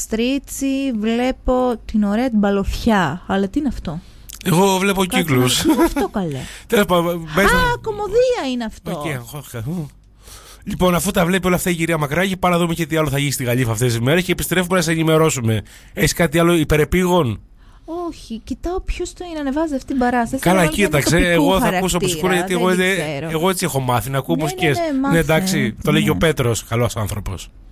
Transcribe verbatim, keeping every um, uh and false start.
Μαστρίτσι βλέπω την ωραία την Παλωφιά. Αλλά τι είναι αυτό? Εγώ βλέπω κύκλους. Αυτό καλέ. Α, κομμωδία είναι αυτό. Λοιπόν, αφού τα βλέπει όλα αυτά η κυρία Μακράγη, πάμε να δούμε και τι άλλο θα γίνει στη Γαλλίφα αυτές τις μέρες και επιστρέφουμε να σε ενημερώσουμε. Έχεις κάτι άλλο υπερεπίγον? Όχι, κοιτάω ποιος το είναι, ανεβάζει αυτή την παράσταση. Καλά, κοίταξε. Εγώ θα ακούσω όπως πούνε, γιατί εγώ, εγώ έτσι έχω μάθει να ακούω ναι, μουσικές. Ναι, ναι, ναι, εντάξει, το λέγει ο Πέτρος, καλός άνθρωπος.